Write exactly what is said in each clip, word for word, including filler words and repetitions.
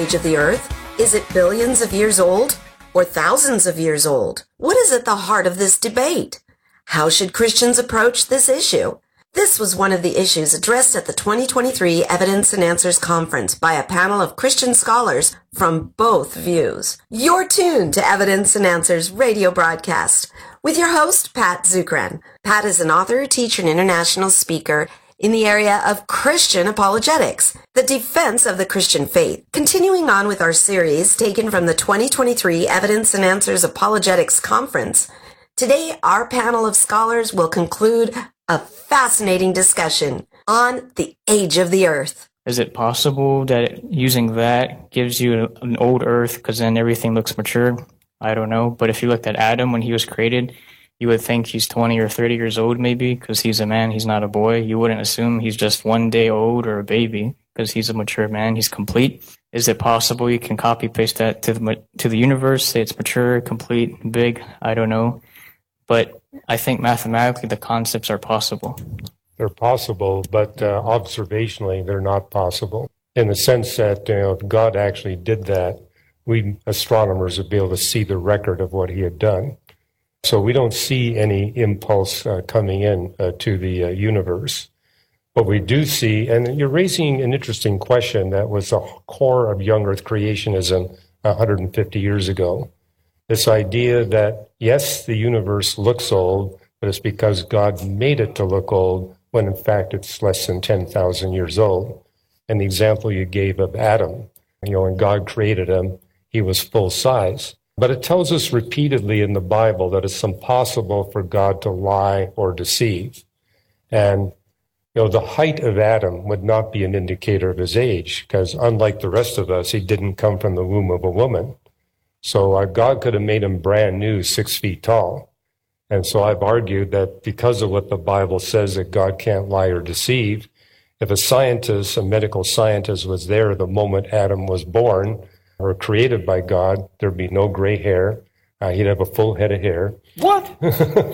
age of the Earth? Is it billions of years old or thousands of years old? What is at the heart of this debate? How should Christians approach this issue? This was one of the issues addressed at the twenty twenty-three Evidence and Answers Conference by a panel of Christian scholars from both views. You're tuned to Evidence and Answers radio broadcast with your host, Pat Zukeran. Pat is an author, teacher, and international speaker in the area of Christian apologetics, the defense of the Christian faith. Continuing on with our series taken from the twenty twenty-three Evidence and Answers Apologetics Conference, today our panel of scholars will conclude a fascinating discussion on the age of the Earth. Is it possible that using that gives you an old Earth because then everything looks mature? I don't know. But if you looked at Adam when he was created, you would think he's twenty or thirty years old maybe because he's a man, he's not a boy. You wouldn't assume he's just one day old or a baby because he's a mature man, he's complete. Is it possible you can copy paste that to the to the universe, say it's mature, complete, big? I don't know. But I think mathematically the concepts are possible. They're possible, but uh, observationally they're not possible. In the sense that, you know, if God actually did that, we astronomers would be able to see the record of what he had done. So we don't see any impulse uh, coming in uh, to the uh, universe. What we do see, and you're raising an interesting question that was the core of young Earth creationism one hundred fifty years ago. This idea that, yes, the universe looks old, but it's because God made it to look old, when in fact it's less than ten thousand years old. And the example you gave of Adam, you know, when God created him, he was full size. But it tells us repeatedly in the Bible that it's impossible for God to lie or deceive. And, you know, the height of Adam would not be an indicator of his age, because unlike the rest of us, he didn't come from the womb of a woman. So uh, God could have made him brand new, six feet tall. And so I've argued that because of what the Bible says that God can't lie or deceive, if a scientist, a medical scientist was there the moment Adam was born or created by God, there'd be no gray hair. Uh, he'd have a full head of hair. What? uh,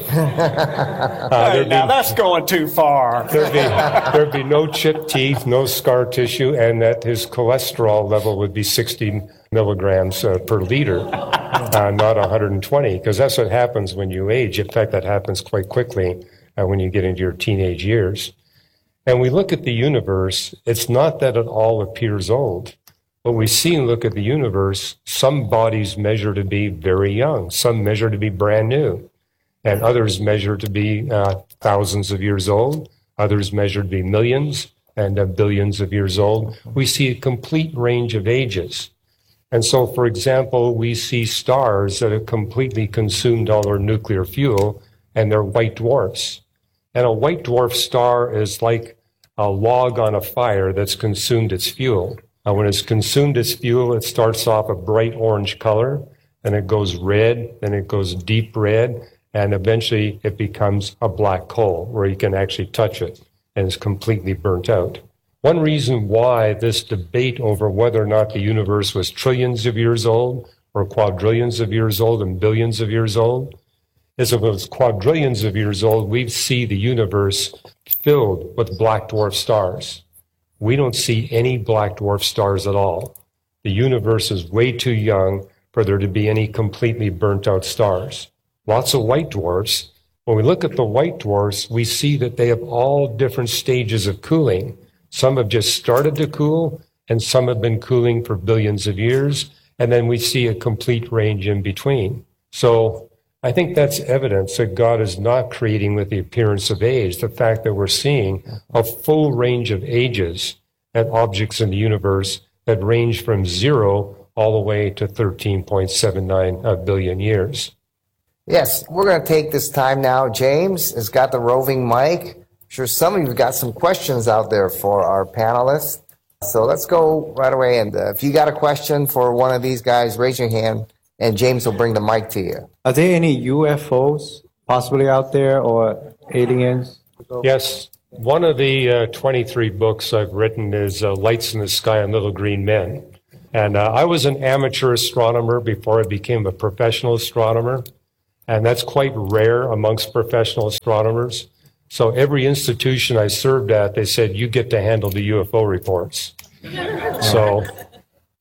hey, now be, that's going too far. There'd be, there'd be no chipped teeth, no scar tissue, and that his cholesterol level would be sixty milligrams uh, per liter, uh, not one hundred twenty, because that's what happens when you age. In fact, that happens quite quickly uh, when you get into your teenage years. And we look at the universe, it's not that it all appears old. What we see and look at the universe, some bodies measure to be very young, some measure to be brand new, and others measure to be uh, thousands of years old, others measure to be millions and uh, billions of years old. We see a complete range of ages. And so, for example, we see stars that have completely consumed all their nuclear fuel, and they're white dwarfs. And a white dwarf star is like a log on a fire that's consumed its fuel. Uh, when it's consumed its fuel, it starts off a bright orange color, and it goes red, then it goes deep red, and eventually it becomes a black coal where you can actually touch it, and it's completely burnt out. One reason why this debate over whether or not the universe was trillions of years old or quadrillions of years old and billions of years old is if it was quadrillions of years old, we'd see the universe filled with black dwarf stars. We don't see any black dwarf stars at all. The universe is way too young for there to be any completely burnt out stars. Lots of white dwarfs. When we look at the white dwarfs, we see that they have all different stages of cooling. Some have just started to cool, and some have been cooling for billions of years, and then we see a complete range in between. So I think that's evidence that God is not creating with the appearance of age, the fact that we're seeing a full range of ages at objects in the universe that range from zero all the way to thirteen point seven nine billion years. Yes, we're going to take this time now. James has got the roving mic. I'm sure some of you have got some questions out there for our panelists. So let's go right away. And uh, if you got a question for one of these guys, raise your hand, and James will bring the mic to you. Are there any U F Os possibly out there or aliens? Yes. One of the uh, twenty-three books I've written is uh, Lights in the Sky and Little Green Men. And uh, I was an amateur astronomer before I became a professional astronomer. And that's quite rare amongst professional astronomers. So every institution I served at, they said, you get to handle the U F O reports. So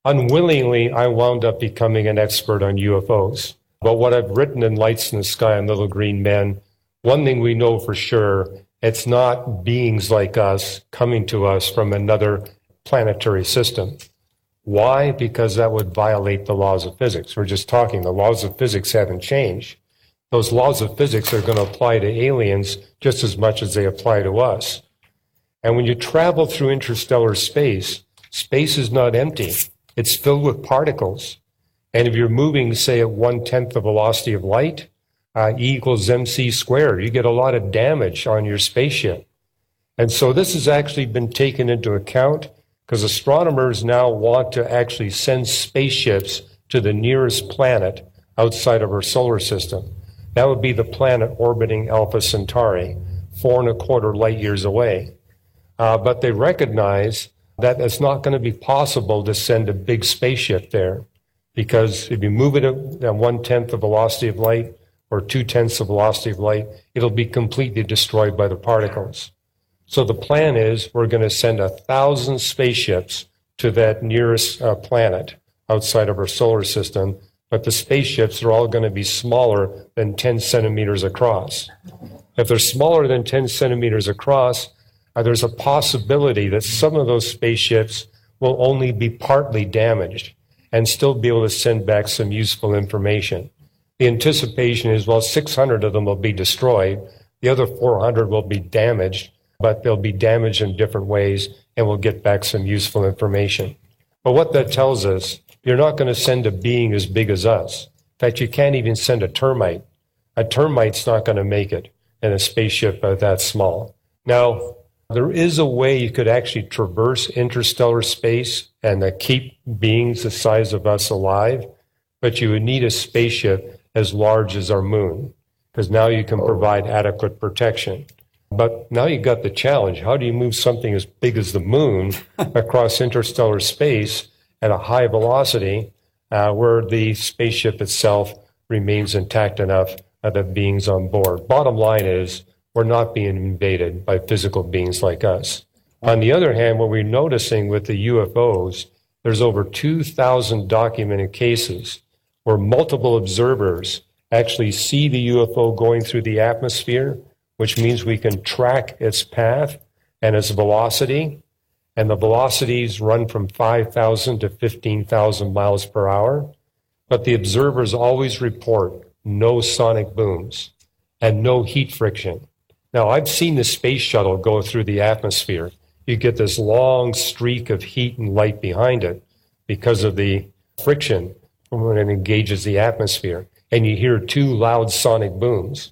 Unwillingly, I wound up becoming an expert on U F Os. But what I've written in Lights in the Sky and Little Green Men, one thing we know for sure, it's not beings like us coming to us from another planetary system. Why? Because that would violate the laws of physics. We're just talking, the laws of physics haven't changed. Those laws of physics are going to apply to aliens just as much as they apply to us. And when you travel through interstellar space, space is not empty. It's filled with particles. And if you're moving, say, at one-tenth the velocity of light, uh, E equals mc squared, you get a lot of damage on your spaceship. And so this has actually been taken into account because astronomers now want to actually send spaceships to the nearest planet outside of our solar system. That would be the planet orbiting Alpha Centauri, four and a quarter light years away. Uh, but they recognize that it's not going to be possible to send a big spaceship there, because if you move it at one-tenth the velocity of light or two-tenths the velocity of light, it'll be completely destroyed by the particles. So the plan is we're going to send a thousand spaceships to that nearest uh, planet outside of our solar system, but the spaceships are all going to be smaller than ten centimeters across. If they're smaller than ten centimeters across, uh, there's a possibility that some of those spaceships will only be partly damaged and still be able to send back some useful information. The anticipation is, well, six hundred of them will be destroyed. The other four hundred will be damaged, but they'll be damaged in different ways and we'll get back some useful information. But what that tells us, you're not going to send a being as big as us. In fact, you can't even send a termite. A termite's not going to make it in a spaceship uh, that small. Now, there is a way you could actually traverse interstellar space and uh, keep beings the size of us alive, but you would need a spaceship as large as our moon, because now you can provide adequate protection. But now you've got the challenge. How do you move something as big as the moon across interstellar space at a high velocity uh, where the spaceship itself remains intact enough uh, that beings on board? Bottom line is, we're not being invaded by physical beings like us. On the other hand, what we're noticing with the U F Os, there's over two thousand documented cases where multiple observers actually see the U F O going through the atmosphere, which means we can track its path and its velocity. And the velocities run from five thousand to fifteen thousand miles per hour. But the observers always report no sonic booms and no heat friction. Now, I've seen the space shuttle go through the atmosphere. You get this long streak of heat and light behind it because of the friction when it engages the atmosphere. And you hear two loud sonic booms.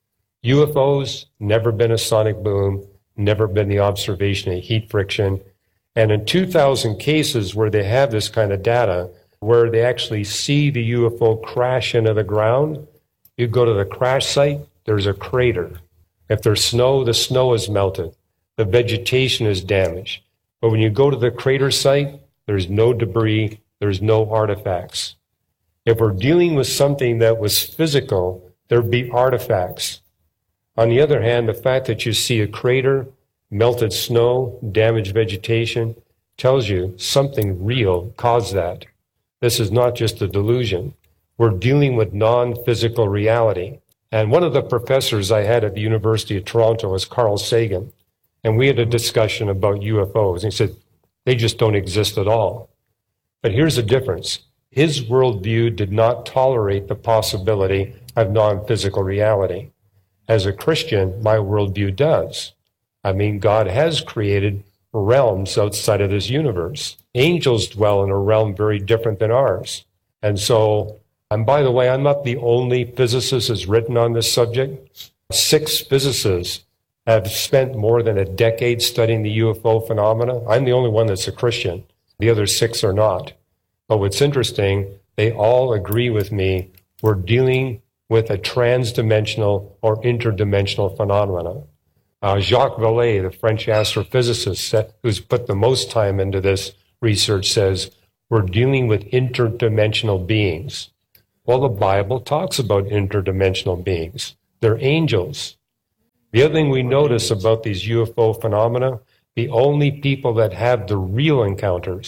U F Os, never been a sonic boom, never been the observation of heat friction. And in two thousand cases where they have this kind of data, where they actually see the U F O crash into the ground, you go to the crash site, there's a crater. If there's snow, the snow is melted. The vegetation is damaged. But when you go to the crater site, there's no debris, there's no artifacts. If we're dealing with something that was physical, there'd be artifacts. On the other hand, the fact that you see a crater, melted snow, damaged vegetation, tells you something real caused that. This is not just a delusion. We're dealing with non-physical reality. And one of the professors I had at the University of Toronto was Carl Sagan. And we had a discussion about U F Os. And he said, they just don't exist at all. But here's the difference. His worldview did not tolerate the possibility of non-physical reality. As a Christian, my worldview does. I mean, God has created realms outside of this universe. Angels dwell in a realm very different than ours. And so, and by the way, I'm not the only physicist that's written on this subject. Six physicists have spent more than a decade studying the U F O phenomena. I'm the only one that's a Christian. The other six are not. But what's interesting, they all agree with me. We're dealing with a transdimensional or interdimensional phenomena. Uh, Jacques Vallée, the French astrophysicist who's put the most time into this research, says we're dealing with interdimensional beings. Well, the Bible talks about interdimensional beings. They're angels. The other thing we notice about these U F O phenomena, the only people that have the real encounters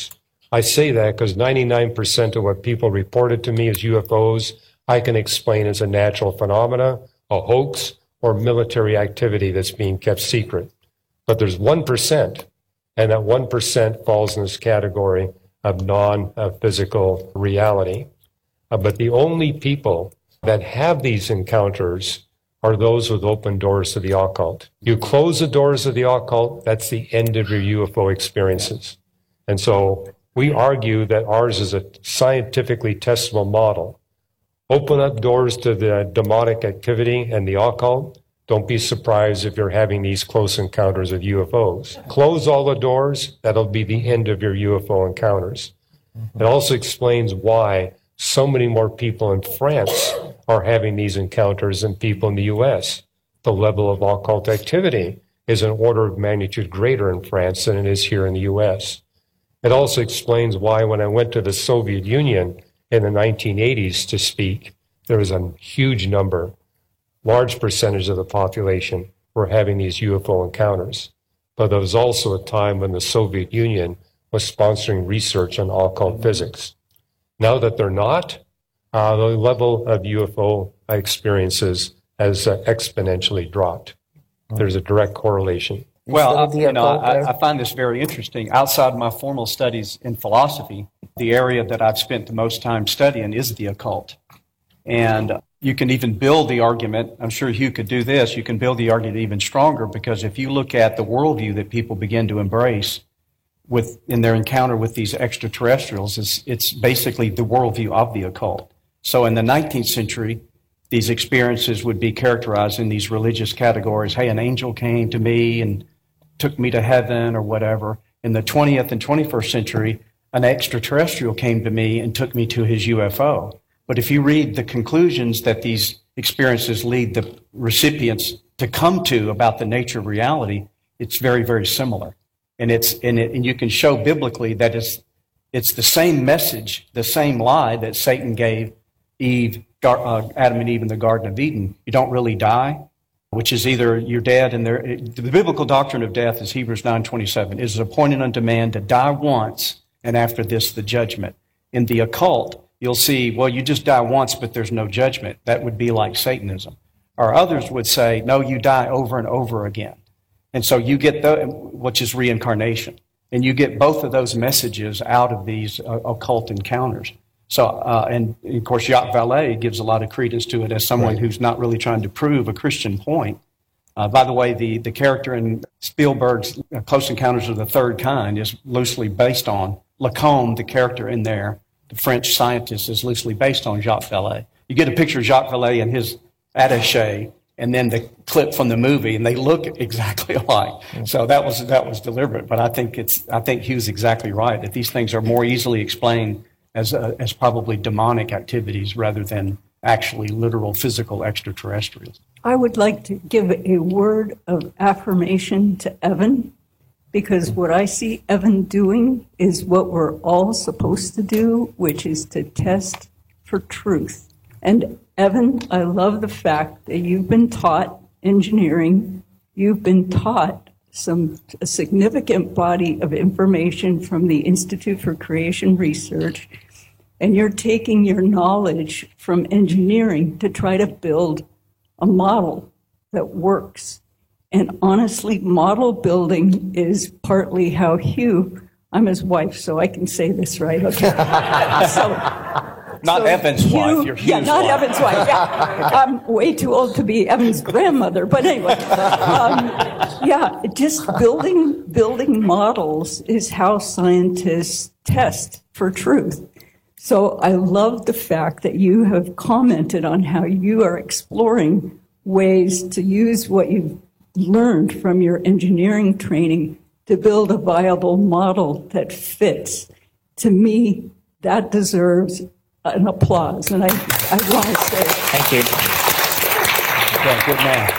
I say that because ninety-nine percent of what people reported to me as U F Os, I can explain as a natural phenomena, a hoax, or military activity that's being kept secret. But there's one percent, and that one percent falls in this category of non-physical reality. Uh, but the only people that have these encounters are those with open doors to the occult. You close the doors of the occult, that's the end of your U F O experiences. And so we argue that ours is a scientifically testable model. Open up doors to the demonic activity and the occult. Don't be surprised if you're having these close encounters with U F Os. Close all the doors, that'll be the end of your U F O encounters. It also explains why so many more people in France are having these encounters than people in the U S. The level of occult activity is an order of magnitude greater in France than it is here in the U S. It also explains why when I went to the Soviet Union in the nineteen eighties to speak, there was a huge number, large percentage of the population were having these U F O encounters. But there was also a time when the Soviet Union was sponsoring research on occult physics. Now that they're not, uh, the level of U F O experiences has uh, exponentially dropped. There's a direct correlation. Well, I, you know, I, I find this very interesting. Outside my formal studies in philosophy, the area that I've spent the most time studying is the occult. And you can even build the argument, I'm sure Hugh could do this, you can build the argument even stronger, because if you look at the worldview that people begin to embrace with in their encounter with these extraterrestrials, it's, it's basically the worldview of the occult. So in the nineteenth century, these experiences would be characterized in these religious categories. Hey, an angel came to me and took me to heaven or whatever. In the twentieth and twenty-first century, an extraterrestrial came to me and took me to his U F O. But if you read the conclusions that these experiences lead the recipients to come to about the nature of reality, it's very, very similar. And it's and, it, and you can show biblically that it's it's the same message, the same lie that Satan gave Eve, uh, Adam and Eve in the Garden of Eden. You don't really die, which is either you're dead, and there. The biblical doctrine of death is Hebrews nine twenty-seven. It is appointed unto man to die once, and after this the judgment. In the occult, you'll see, well, you just die once, but there's no judgment. That would be like Satanism. Or others would say, no, you die over and over again. And so you get the, which is reincarnation. And you get both of those messages out of these uh, occult encounters. So, uh, and of course, Jacques Vallée gives a lot of credence to it as someone right. who's not really trying to prove a Christian point. Uh, by the way, the, the character in Spielberg's Close Encounters of the Third Kind is loosely based on Lacombe, the character in there. The French scientist is loosely based on Jacques Vallée. You get a picture of Jacques Vallée and his attaché, and then the clip from the movie, and they look exactly alike. So that was that was deliberate. But I think it's I think Hugh's exactly right that these things are more easily explained as uh, as probably demonic activities rather than actually literal physical extraterrestrials. I would like to give a word of affirmation to Evan, because what I see Evan doing is what we're all supposed to do, which is to test for truth. And Evan, I love the fact that you've been taught engineering, you've been taught some a significant body of information from the Institute for Creation Research, and you're taking your knowledge from engineering to try to build a model that works. And honestly, model building is partly how Hugh, I'm his wife, so I can say this, right? Okay. so, not so Evan's Hugh, wife, you're Hugh's Yeah, not wife. Evan's wife, yeah. I'm way too old to be Evan's grandmother, but anyway. Um, yeah, just building, building models is how scientists test for truth. So I love the fact that you have commented on how you are exploring ways to use what you've learned from your engineering training to build a viable model that fits. To me, that deserves an applause, and I, I want to say Thank you. Yeah, good man.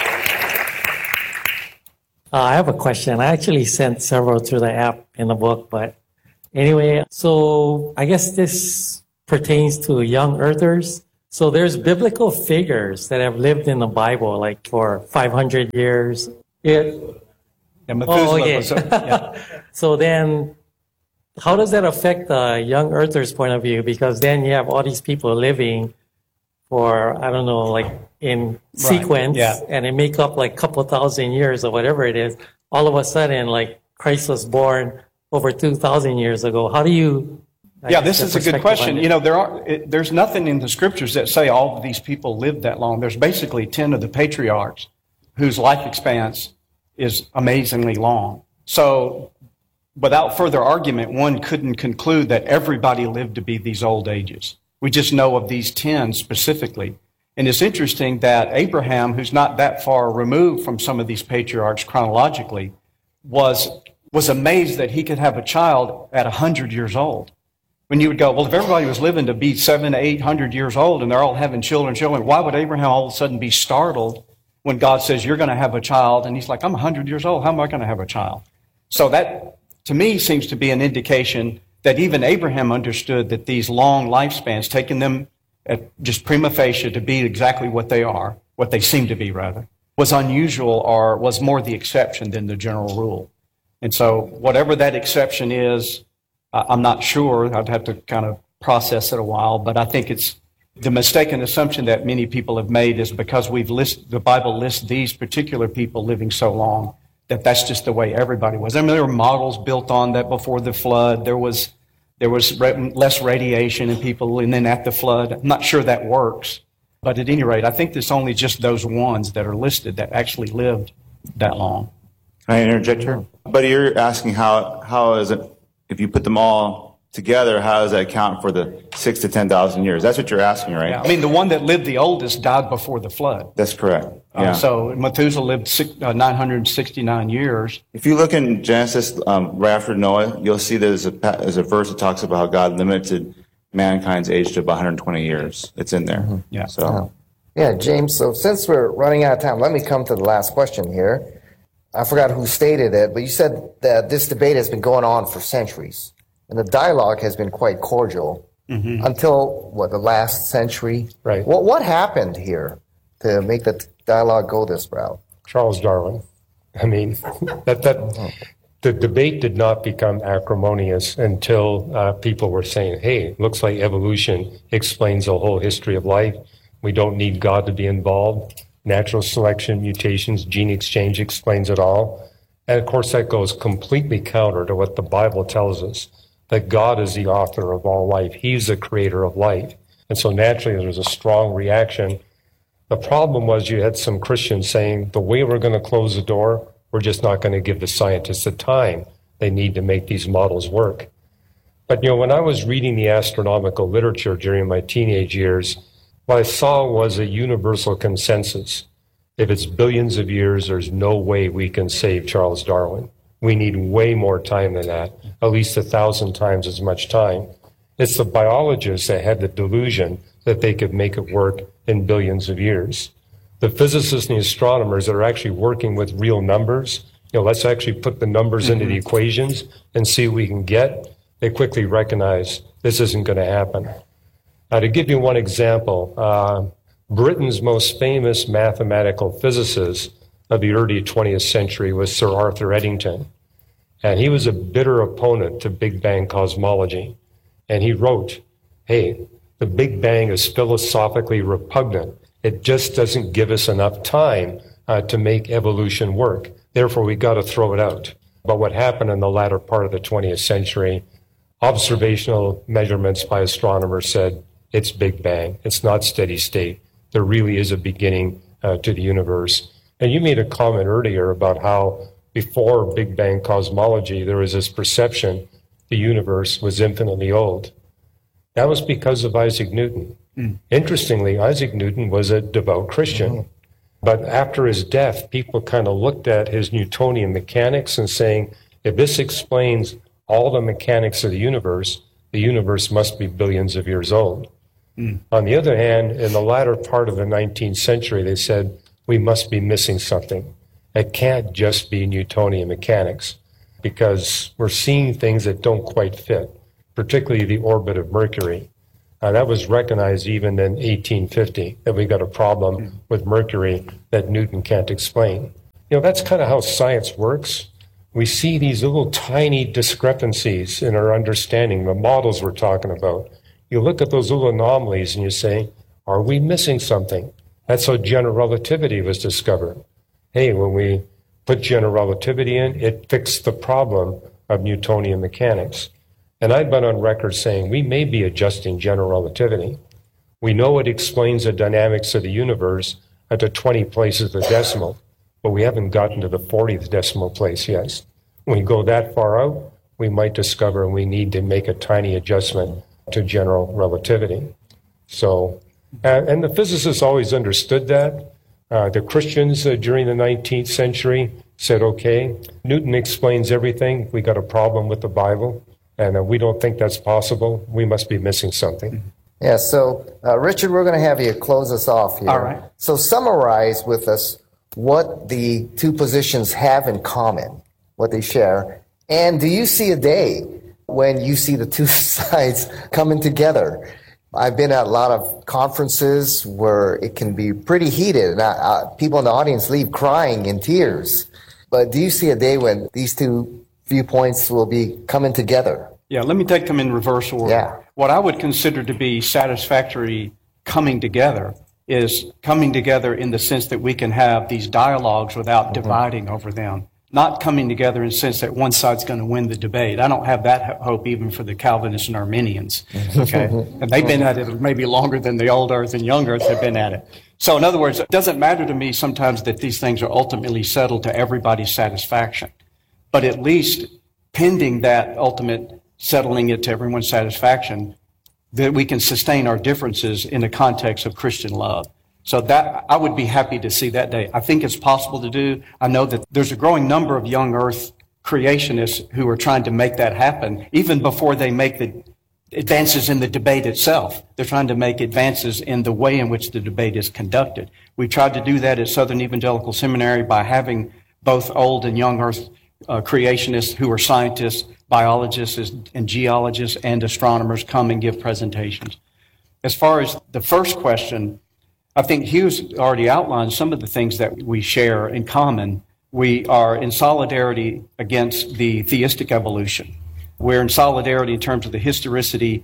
Uh, I have a question. I actually sent several through the app in the book, but anyway, so I guess this pertains to young earthers. So there's biblical figures that have lived in the Bible like for five hundred years. It, Yeah, Methuselah oh, okay. was a, yeah. So then how does that affect the young earthers' point of view? Because then you have all these people living for, I don't know, like in sequence, yeah. and they make up like a couple thousand years or whatever it is. All of a sudden, like Christ was born over two thousand years ago. How do you... I yeah, guess, this is a good question. You know, there are it, there's nothing in the scriptures that say all of these people lived that long. There's basically ten of the patriarchs whose life expanse is amazingly long. So without further argument, one couldn't conclude that everybody lived to be these old ages. We just know of these ten specifically. And it's interesting that Abraham, who's not that far removed from some of these patriarchs chronologically, was, was amazed that he could have a child at one hundred years old. When you would go, well, if everybody was living to be seven, eight hundred years old and they're all having children, children, why would Abraham all of a sudden be startled when God says, you're going to have a child? And he's like, I'm one hundred years old. How am I going to have a child? So that, to me, seems to be an indication that even Abraham understood that these long lifespans, taking them at just prima facie to be exactly what they are, what they seem to be, rather, was unusual or was more the exception than the general rule. And so whatever that exception is, I'm not sure. I'd have to kind of process it a while, but I think it's the mistaken assumption that many people have made is because we've list, the Bible lists these particular people living so long, that that's just the way everybody was. I mean, there were models built on that before the flood. There was there was less radiation in people, and then at the flood. I'm not sure that works, but at any rate, I think it's only just those ones that are listed that actually lived that long. Can I interject here? But you're asking how how is it, if you put them all together, how does that account for the six to ten thousand years? That's what you're asking, right? Yeah. I mean, the one that lived the oldest died before the flood. That's correct. Yeah. Uh, so Methuselah lived six, uh, nine hundred sixty-nine years. If you look in Genesis, um, right after Noah, you'll see there's a there's a verse that talks about how God limited mankind's age to about one hundred twenty years. It's in there. Mm-hmm. Yeah. So. Yeah, James. So since we're running out of time, let me come to the last question here. I forgot who stated it, but you said that this debate has been going on for centuries, and the dialogue has been quite cordial mm-hmm. until, what, the last century? Right. What, what happened here to make the dialogue go this route? Charles Darwin. I mean, that that the debate did not become acrimonious until uh, people were saying, hey, looks like evolution explains the whole history of life. We don't need God to be involved. Natural selection, mutations, gene exchange explains it all. And of course, that goes completely counter to what the Bible tells us, that God is the author of all life. He's the creator of life. And so naturally, there was a strong reaction. The problem was you had some Christians saying, the way we're going to close the door, we're just not going to give the scientists the time they need to make these models work. But, you know, when I was reading the astronomical literature during my teenage years, what I saw was a universal consensus. If it's billions of years, there's no way we can save Charles Darwin. We need way more time than that, at least a thousand times as much time. It's the biologists that had the delusion that they could make it work in billions of years. The physicists and the astronomers that are actually working with real numbers, you know, let's actually put the numbers mm-hmm. into the equations and see what we can get, they quickly recognize this isn't going to happen. Now, to give you one example, uh, Britain's most famous mathematical physicist of the early twentieth century was Sir Arthur Eddington. And he was a bitter opponent to Big Bang cosmology. And he wrote, hey, the Big Bang is philosophically repugnant. It just doesn't give us enough time uh, to make evolution work. Therefore, we got to throw it out. But what happened in the latter part of the twentieth century, observational measurements by astronomers said, it's Big Bang. It's not steady state. There really is a beginning uh, to the universe. And you made a comment earlier about how before Big Bang cosmology, there was this perception the universe was infinitely old. That was because of Isaac Newton. Mm. Interestingly, Isaac Newton was a devout Christian. Mm. But after his death, people kind of looked at his Newtonian mechanics and saying, if this explains all the mechanics of the universe, the universe must be billions of years old. Mm. On the other hand, in the latter part of the nineteenth century, they said, we must be missing something. It can't just be Newtonian mechanics, because we're seeing things that don't quite fit, particularly the orbit of Mercury. Uh, that was recognized even in eighteen fifty, that we got a problem mm. with Mercury that Newton can't explain. You know, that's kind of how science works. we see these little tiny discrepancies in our understanding, the models we're talking about. You look at those little anomalies and you say, are we missing something? That's how general relativity was discovered. Hey, when we put general relativity in, it fixed the problem of Newtonian mechanics. And I've been on record saying we may be adjusting general relativity. We know it explains the dynamics of the universe at the twenty places of the decimal, but we haven't gotten to the fortieth decimal place yet. When we go that far out, we might discover we need to make a tiny adjustment to general relativity. So, uh, and the physicists always understood that. Uh, the Christians uh, during the nineteenth century said, okay, Newton explains everything. We got a problem with the Bible, and uh, we don't think that's possible. We must be missing something. Yeah, so uh, Richard, we're going to have you close us off here. All right. So summarize with us what the two positions have in common, what they share, and do you see a day when you see the two sides coming together? I've been at a lot of conferences where it can be pretty heated, and I, I, people in the audience leave crying in tears. But do you see a day when these two viewpoints will be coming together? Yeah, let me take them in reverse order. Yeah. What I would consider to be satisfactory coming together is coming together in the sense that we can have these dialogues without mm-hmm. dividing over them. Not coming together in the sense that one side's going to win the debate. I don't have that hope even for the Calvinists and Arminians. Okay? And they've been at it maybe longer than the old earth and young earth have been at it. So in other words, it doesn't matter to me sometimes that these things are ultimately settled to everybody's satisfaction. But at least pending that ultimate settling it to everyone's satisfaction, that we can sustain our differences in the context of Christian love. So that, I would be happy to see that day. I think it's possible to do. I know that there's a growing number of young earth creationists who are trying to make that happen, even before they make the advances in the debate itself. They're trying to make advances in the way in which the debate is conducted. We tried to do that at Southern Evangelical Seminary by having both old and young earth uh, creationists who are scientists, biologists and geologists and astronomers come and give presentations. As far as the first question, I think Hugh's already outlined some of the things that we share in common. We are in solidarity against the theistic evolution. We're in solidarity in terms of the historicity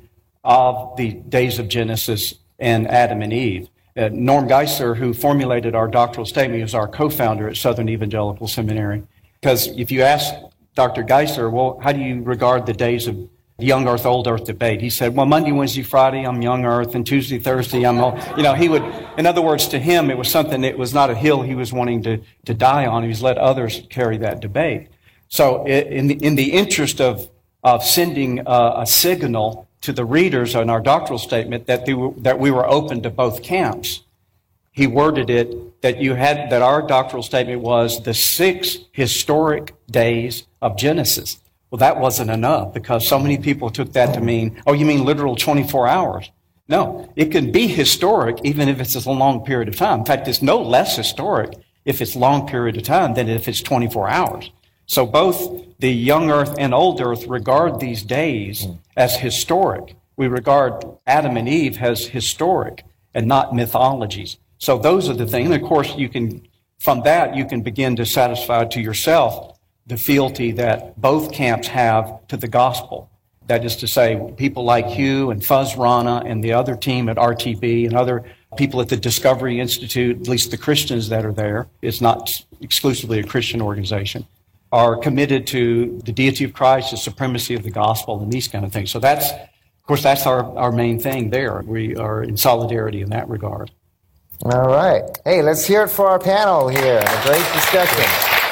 of the days of Genesis and Adam and Eve. Uh, Norm Geisler, who formulated our doctoral statement, he was our co-founder at Southern Evangelical Seminary. Because if you ask Doctor Geisler, well, how do you regard the days of young earth, old earth debate? He said, well, Monday, Wednesday, Friday, I'm young earth, and Tuesday, Thursday, I'm old. You know, he would, in other words, to him, it was something that was not a hill he was wanting to, to die on. He was let others carry that debate. So in the, in the interest of, of sending a, a signal to the readers on our doctoral statement that, they were, that we were open to both camps, he worded it that you had, that our doctoral statement was the six historic days of Genesis. Well, that wasn't enough because so many people took that to mean, oh, you mean literal twenty-four hours? No, it can be historic even if it's a long period of time. In fact, it's no less historic if it's a long period of time than if it's twenty-four hours. So both the young earth and old earth regard these days as historic. We regard Adam and Eve as historic and not mythologies. So those are the things. And of course, you can, from that, you can begin to satisfy to yourself the fealty that both camps have to the gospel. That is to say, people like Hugh and Fuzz Rana and the other team at R T B and other people at the Discovery Institute, at least the Christians that are there, it's not exclusively a Christian organization, are committed to the deity of Christ, the supremacy of the gospel, and these kind of things. So that's, of course, that's our, our main thing there. We are in solidarity in that regard. All right. Hey, let's hear it for our panel here. A great discussion.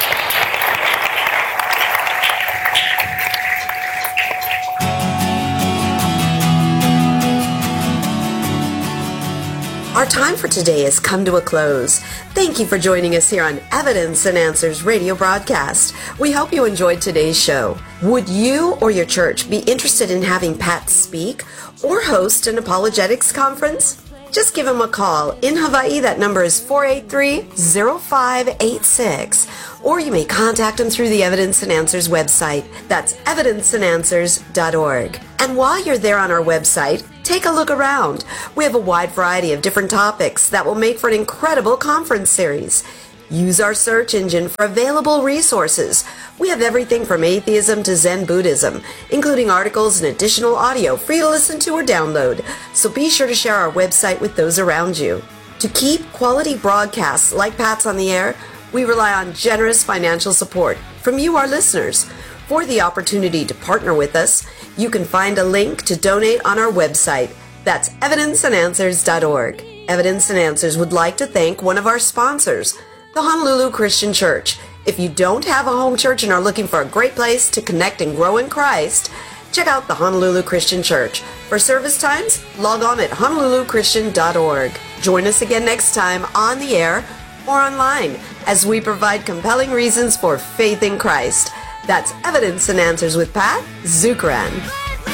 Our time for today has come to a close. Thank you for joining us here on Evidence and Answers radio broadcast. We hope you enjoyed today's show. Would you or your church be interested in having Pat speak or host an apologetics conference? Just give him a call. In Hawaii, that number is four eight three, zero five eight six. Or you may contact him through the Evidence and Answers website. That's evidence and answers dot org. And while you're there on our website, take a look around. We have a wide variety of different topics that will make for an incredible conference series. Use our search engine for available resources. We have everything from atheism to Zen Buddhism, including articles and additional audio free to listen to or download. So be sure to share our website with those around you. To keep quality broadcasts like Pat's on the Air, we rely on generous financial support from you, our listeners. For the opportunity to partner with us, you can find a link to donate on our website. That's evidence and answers dot org. Evidence and Answers would like to thank one of our sponsors, the Honolulu Christian Church. If you don't have a home church and are looking for a great place to connect and grow in Christ, check out the Honolulu Christian Church. For service times, log on at honolulu christian dot org. Join us again next time on the air or online as we provide compelling reasons for faith in Christ. That's Evidence and Answers with Pat Zukeran.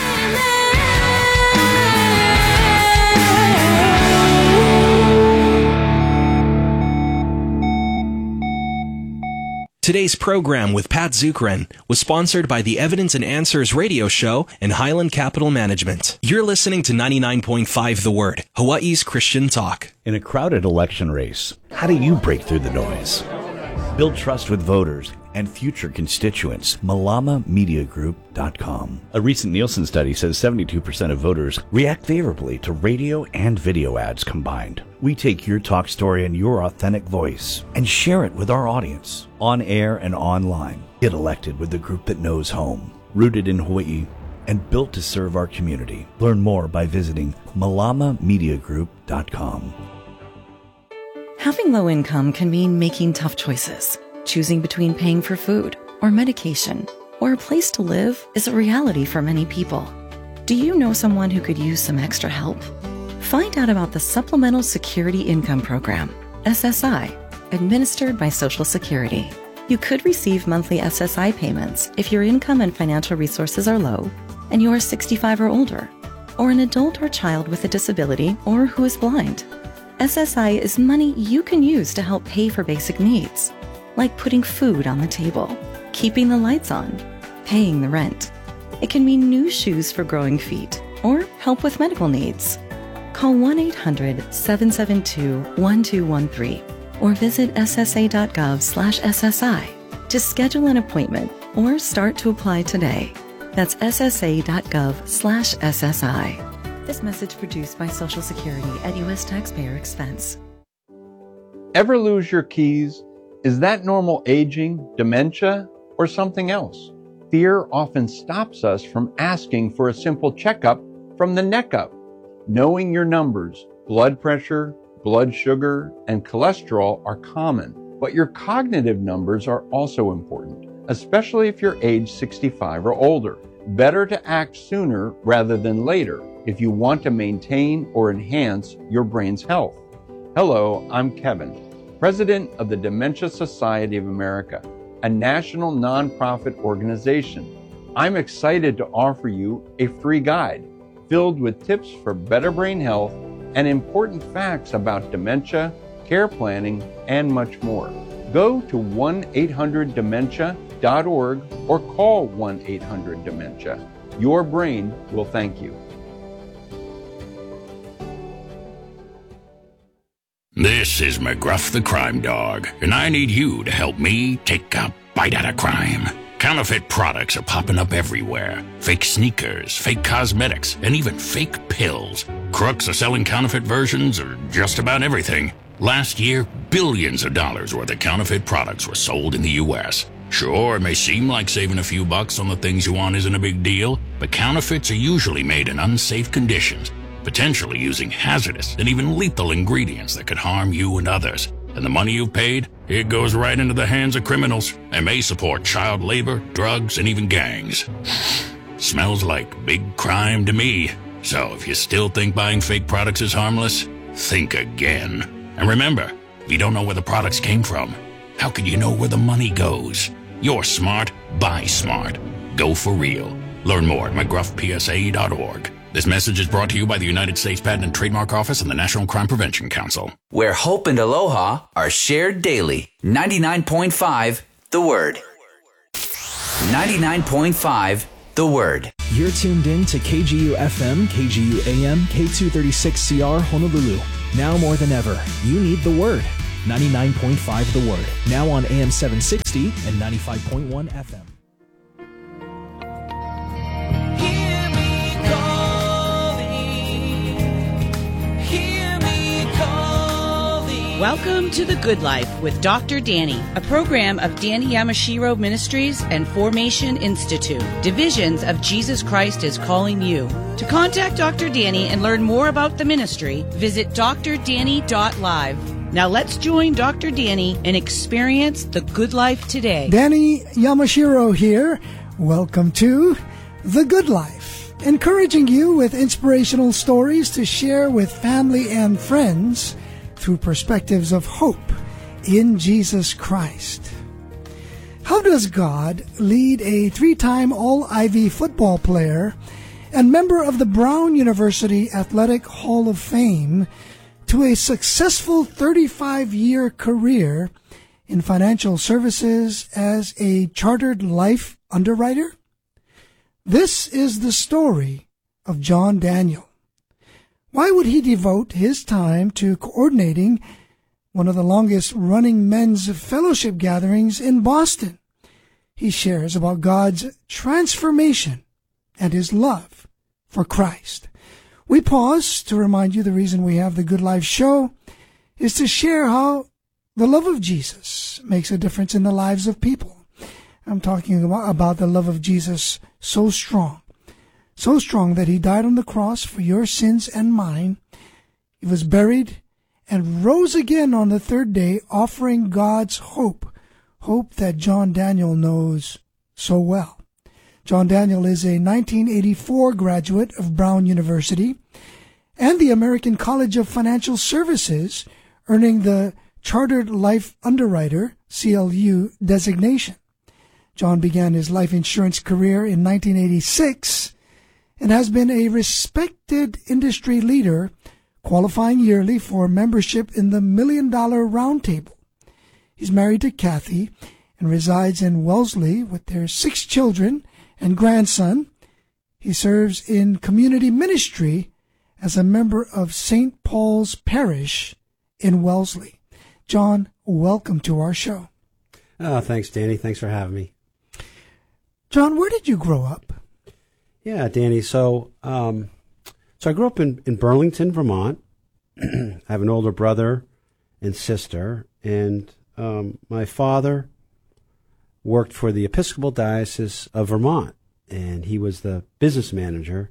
Today's program with Pat Zukeran was sponsored by the Evidence and Answers radio show and Highland Capital Management. You're listening to ninety-nine point five The Word, Hawaii's Christian talk. In a crowded election race, how do you break through the noise? Build trust with voters and future constituents. Malama Media Group dot com. A recent Nielsen study says seventy-two percent of voters react favorably to radio and video ads combined. We take your talk story and your authentic voice and share it with our audience, on air and online. Get elected with the group that knows home, rooted in Hawaii, and built to serve our community. Learn more by visiting Malama Media Group dot com. Having low income can mean making tough choices. Choosing between paying for food or medication or a place to live is a reality for many people. Do you know someone who could use some extra help? Find out about the Supplemental Security Income Program, S S I, administered by Social Security. You could receive monthly S S I payments if your income and financial resources are low and you are sixty-five or older, or an adult or child with a disability or who is blind. S S I is money you can use to help pay for basic needs, like putting food on the table, keeping the lights on, paying the rent. It can mean new shoes for growing feet or help with medical needs. Call one eight hundred seven seven two one two one three or visit S S A dot gov slash S S I to schedule an appointment or start to apply today. That's S S A dot gov slash S S I. This message produced by Social Security at U S taxpayer expense. Ever lose your keys? Is that normal aging, dementia, or something else? Fear often stops us from asking for a simple checkup from the neck up. Knowing your numbers, blood pressure, blood sugar, and cholesterol are common, but your cognitive numbers are also important, especially if you're age sixty-five or older. Better to act sooner rather than later if you want to maintain or enhance your brain's health. Hello, I'm Kevin, President of the Dementia Society of America, a national nonprofit organization. I'm excited to offer you a free guide filled with tips for better brain health and important facts about dementia, care planning, and much more. Go to one eight hundred dementia dot org or call one eight hundred dementia. Your brain will thank you. This is McGruff the Crime Dog, and I need you to help me take a bite out of crime. Counterfeit products are popping up everywhere. Fake sneakers, fake cosmetics, and even fake pills. Crooks are selling counterfeit versions of just about everything. Last year, billions of dollars worth of counterfeit products were sold in the U S Sure, it may seem like saving a few bucks on the things you want isn't a big deal, but counterfeits are usually made in unsafe conditions, potentially using hazardous and even lethal ingredients that could harm you and others. And the money you've paid, it goes right into the hands of criminals and may support child labor, drugs, and even gangs. Smells like big crime to me. So if you still think buying fake products is harmless, think again. And remember, if you don't know where the products came from, how can you know where the money goes? You're smart, buy smart. Go for real. Learn more at McGruff P S A dot org. This message is brought to you by the United States Patent and Trademark Office and the National Crime Prevention Council. Where hope and aloha are shared daily. ninety-nine point five The Word. ninety-nine point five The Word. You're tuned in to K G U F M, K G U A M, K two thirty-six C R Honolulu. Now more than ever, you need the Word. ninety-nine point five The Word. Now on A M seven sixty and ninety-five point one F M. Welcome to The Good Life with Doctor Danny, a program of Danny Yamashiro Ministries and Formation Institute, divisions of Jesus Christ is Calling You. To contact Doctor Danny and learn more about the ministry, visit d r danny dot live. Now let's join Doctor Danny and experience the good life today. Danny Yamashiro here. Welcome to The Good Life, encouraging you with inspirational stories to share with family and friends through perspectives of hope in Jesus Christ. How does God lead a three-time All-Ivy football player and member of the Brown University Athletic Hall of Fame to a successful thirty-five-year career in financial services as a chartered life underwriter? This is the story of John Daniel. Why would he devote his time to coordinating one of the longest-running men's fellowship gatherings in Boston? He shares about God's transformation and his love for Christ. We pause to remind you the reason we have the Good Life show is to share how the love of Jesus makes a difference in the lives of people. I'm talking about, about the love of Jesus so strong. So strong that he died on the cross for your sins and mine. He was buried and rose again on the third day, offering God's hope, hope that John Daniel knows so well. John Daniel is a nineteen eighty-four graduate of Brown University and the American College of Financial Services, earning the Chartered Life Underwriter, C L U, designation. John began his life insurance career in nineteen eighty-six and has been a respected industry leader, qualifying yearly for membership in the Million Dollar Roundtable. He's married to Kathy and resides in Wellesley with their six children and grandson. He serves in community ministry as a member of Saint Paul's Parish in Wellesley. John, welcome to our show. Oh, thanks, Danny. Thanks for having me. John, where did you grow up? Yeah, Danny. So, um, so I grew up in, in Burlington, Vermont. I have an older brother and sister, and um, my father worked for the Episcopal Diocese of Vermont, and he was the business manager,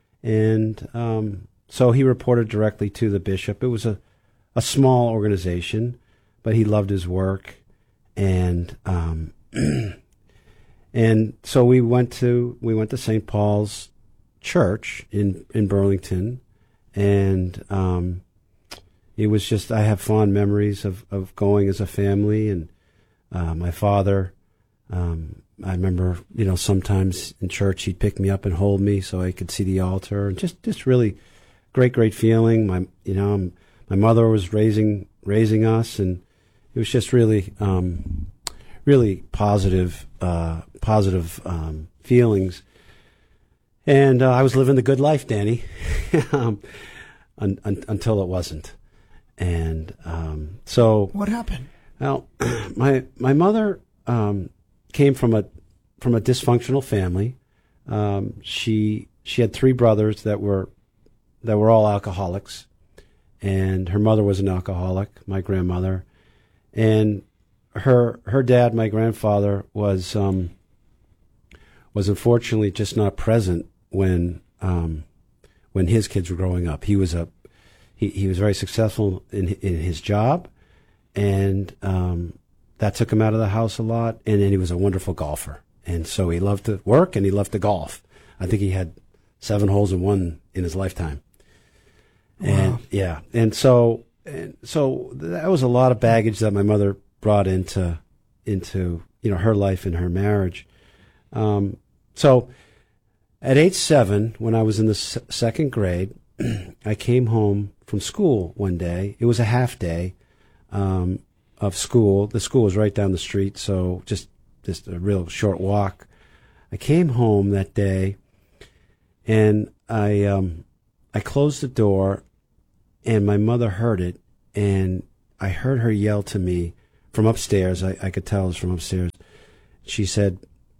and um, so he reported directly to the bishop. It was a, a small organization, but he loved his work, and um, and so we went to we went to Saint Paul's Church in in Burlington, and um, it was just I have fond memories of, of going as a family, and uh, my father. Um, I remember, you know, sometimes in church he'd pick me up and hold me so I could see the altar, and just just really great great feeling. My you know my mother was raising raising us, and it was just really um, really positive uh, positive um, feelings. And uh, I was living the good life, Danny, um, un- un- until it wasn't. And um, so, what happened? Well, my my mother um, came from a from a dysfunctional family. Um, she she had three brothers that were that were all alcoholics, and her mother was an alcoholic, my grandmother, and her her dad, my grandfather, was um, was unfortunately just not present when um, when his kids were growing up. He was a he, he was very successful in in his job, and um, that took him out of the house a lot. And then he was a wonderful golfer, and so he loved to work and he loved to golf. I think he had seven holes in one in his lifetime. Wow. And yeah, and so and so that was a lot of baggage that my mother brought into into you know her life and her marriage. Um, so. At age seven, when I was in the s- second grade, I came home from school one day. It was a half day um, of school. The school was right down the street, so just just a real short walk. I came home that day, and I um, I closed the door, and my mother heard it, and I heard her yell to me from upstairs. I, I could tell it was from upstairs. She said,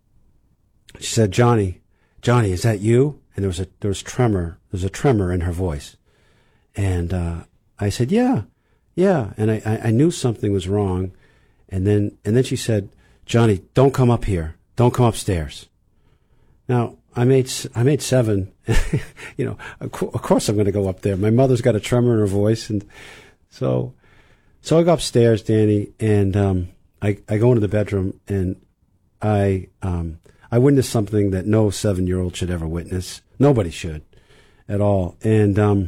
she said, Johnny, Johnny, is that you? And there was a, there was tremor, there was a tremor in her voice. And, uh, I said, yeah, yeah. And I, I, I knew something was wrong. And then, and then she said, Johnny, don't come up here. Don't come upstairs. Now, I made, I made seven. You know, of, co- of course I'm going to go up there. My mother's got a tremor in her voice. And so, so I go upstairs, Danny, and, um, I, I go into the bedroom and I, um, I witnessed something that no seven-year-old should ever witness. Nobody should at all. And, um,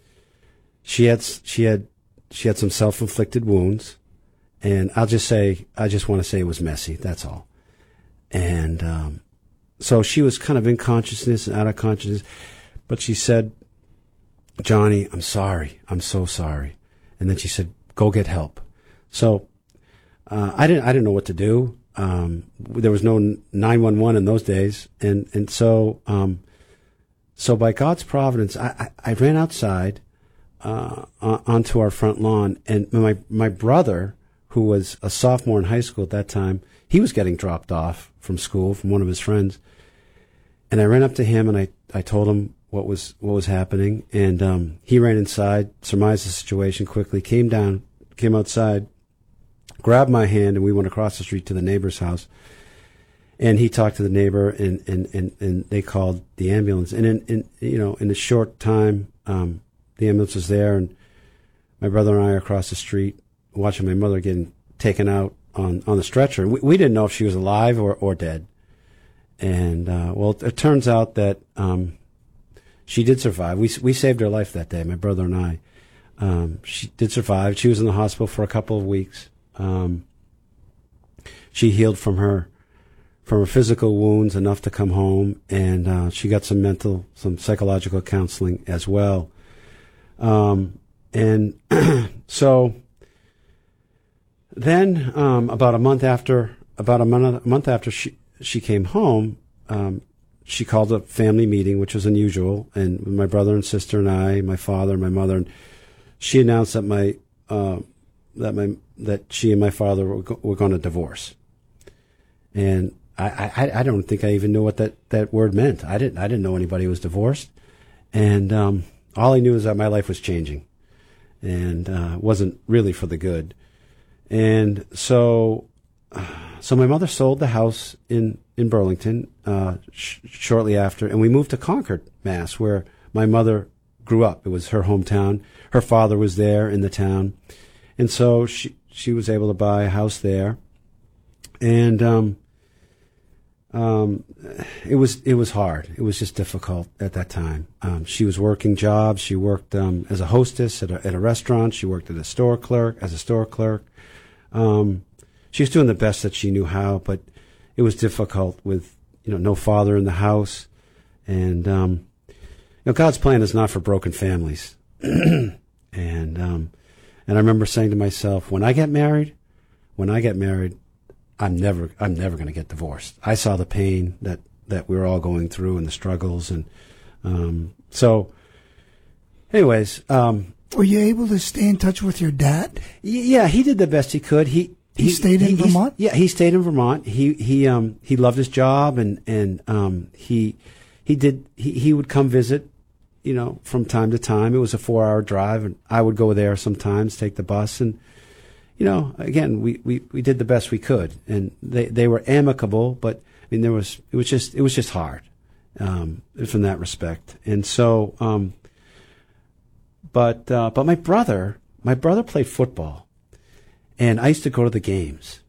she had, she had, she had some self-inflicted wounds. And I'll just say, I just want to say it was messy. That's all. And, um, so she was kind of in consciousness and out of consciousness, but she said, Johnny, I'm sorry. I'm so sorry. And then she said, go get help. So, uh, I didn't, I didn't know what to do. Um, there was no nine one one in those days. And, and so, um, so by God's providence, I, I, I ran outside, uh, onto our front lawn, and my, my brother, who was a sophomore in high school at that time, he was getting dropped off from school from one of his friends. And I ran up to him and I, I told him what was, what was happening. And, um, he ran inside, surmised the situation quickly, came down, came outside, grabbed my hand, and we went across the street to the neighbor's house. And he talked to the neighbor, and, and, and, and they called the ambulance. And in, in, you know, in a short time, um, the ambulance was there, and my brother and I are across the street watching my mother getting taken out on, on the stretcher. We, we didn't know if she was alive or, or dead. And, uh, well, it, it turns out that, um, she did survive. We, we saved her life that day, my brother and I. Um, she did survive. She was in the hospital for a couple of weeks. Um, she healed from her, from her physical wounds enough to come home, and, uh, she got some mental, some psychological counseling as well. Um, and so, Then, um, about a month after, about a month, a month after she, she came home, um, she called a family meeting, which was unusual, and my brother and sister and I, my father and my mother, and she announced that my, uh, that my, that she and my father were, go- were going to divorce. And I, I, I don't think I even knew what that, that word meant. I didn't, I didn't know anybody was divorced. And, um, all I knew is that my life was changing, and, uh, wasn't really for the good. And so, so my mother sold the house in, in Burlington, uh, sh- shortly after, and we moved to Concord, Mass, where my mother grew up. It was her hometown. Her father was there in the town. And so she, she was able to buy a house there. And, um, um, it was, it was hard. It was just difficult at that time. Um, she was working jobs. She worked, um, as a hostess at a, at a restaurant. She worked at a store clerk, as a store clerk. Um, she was doing the best that she knew how, but it was difficult with, you know, no father in the house. And, um, you know, God's plan is not for broken families. and, um, and I remember saying to myself, when I get married, when I get married, I'm never, I'm never going to get divorced. I saw the pain that, that we were all going through and the struggles. And, um, so anyways, um, were you able to stay in touch with your dad? Yeah, he did the best he could. He he, he stayed in he, Vermont. Yeah, he stayed in Vermont. He he um he loved his job, and and um he he did he, he would come visit, you know, from time to time. It was a four hour drive, and I would go there sometimes, take the bus, and you know, again, we, we, we did the best we could, and they they were amicable, but I mean, there was it was just it was just hard, um, from that respect, and so um. But uh, but my brother, my brother played football, and I used to go to the games,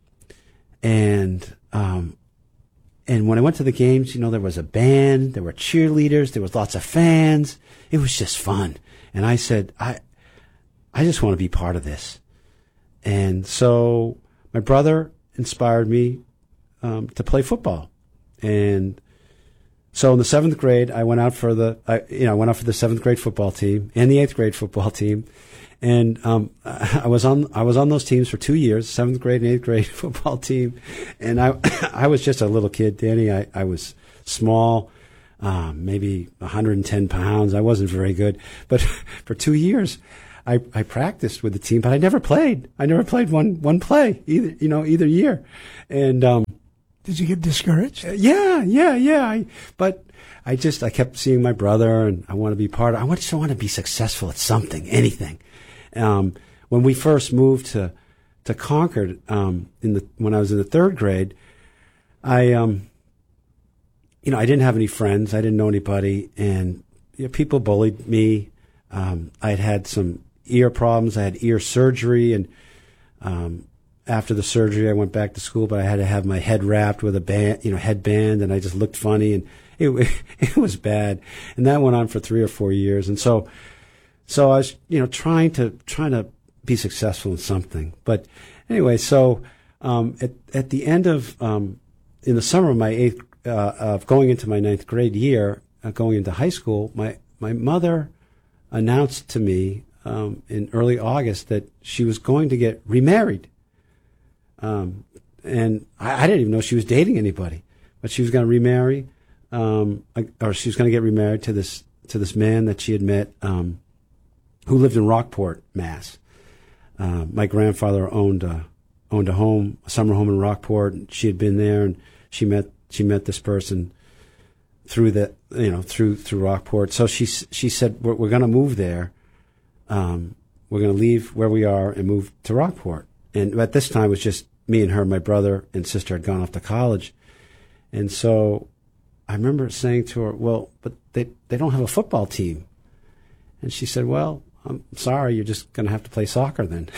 and um, and when I went to the games, you know, there was a band, there were cheerleaders, there was lots of fans. It was just fun, and I said, I, I just want to be part of this, and so my brother inspired me um, to play football, and. So in the seventh grade, I went out for the, I, you know, I went out for the seventh grade football team and the eighth grade football team, and um, I was on, I was on those teams for two years, seventh grade and eighth grade football team, and I, I was just a little kid, Danny. I, I was small, um, maybe one hundred ten pounds. I wasn't very good, but for two years, I, I practiced with the team, but I never played. I never played one one play either. You know, either year. And um, did you get discouraged? Yeah, yeah, yeah. I, but I just I kept seeing my brother, and I want to be part of. I just want to be successful at something, anything. Um, when we first moved to to Concord, um, in the when I was in the third grade, I um, you know, I didn't have any friends. I didn't know anybody, and you know, people bullied me. Um, I'd had some ear problems. I had ear surgery, and um, after the surgery, I went back to school, but I had to have my head wrapped with a band, you know, headband, and I just looked funny, and it it was bad. And that went on for three or four years. And so, so I was, you know, trying to trying to be successful in something. But anyway, so um, at at the end of um, in the summer of my eighth uh, of going into my ninth grade year, uh, going into high school, my my mother announced to me um, in early August that she was going to get remarried. Um, and I, I didn't even know she was dating anybody, but she was going to remarry, um, or she was going to get remarried to this to this man that she had met, um, who lived in Rockport, Mass. Uh, my grandfather owned a, owned a home, a summer home in Rockport, and she had been there, and she met she met this person through the you know through through Rockport. So she she said, we're, we're going to move there. Um, we're going to leave where we are and move to Rockport. And at this time, it was just me and her. My brother and sister had gone off to college. And so I remember saying to her, well, but they, they don't have a football team. And she said, well, I'm sorry, you're just going to have to play soccer then.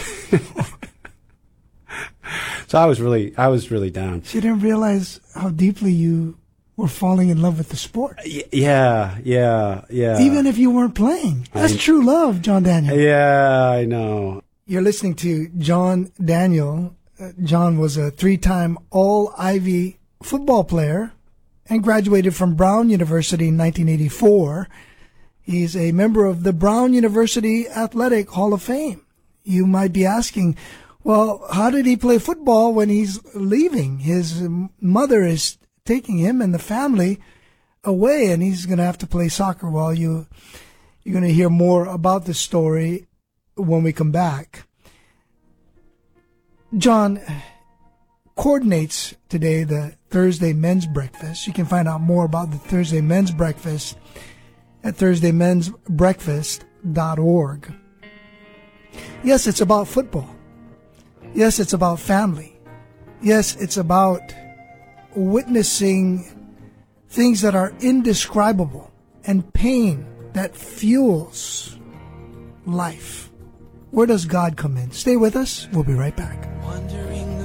So I was really, I was really down. She didn't realize how deeply you were falling in love with the sport. Y- yeah, yeah, yeah. Even if you weren't playing. That's I, true love, John Daniel. Yeah, I know. You're listening to John Daniel. Uh, John was a three-time All-Ivy football player and graduated from Brown University in nineteen eighty-four. He's a member of the Brown University Athletic Hall of Fame. You might be asking, well, how did he play football when he's leaving? His mother is taking him and the family away, and he's going to have to play soccer. Well, you, you're going to hear more about this story when we come back. John coordinates today the Thursday Men's Breakfast. You can find out more about the Thursday Men's Breakfast at thursday men's breakfast dot org. Yes, it's about football. Yes, it's about family. Yes, it's about witnessing things that are indescribable and pain that fuels life. Where does God come in? Stay with us. We'll be right back. Wondering